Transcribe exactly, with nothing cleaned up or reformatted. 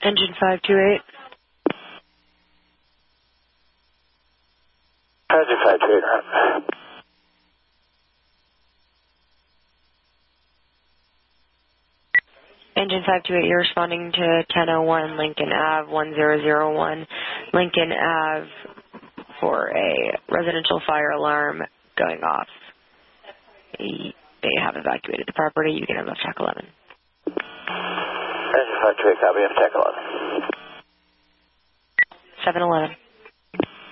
Engine five two eight. Engine five two eight, right. Engine five two eight, you're responding to ten oh one Lincoln Ave, one zero zero one Lincoln Ave for a residential fire alarm going off. They have evacuated the property. You can have left track eleven. Engine five two eight, copy, F T E C eleven. seven eleven.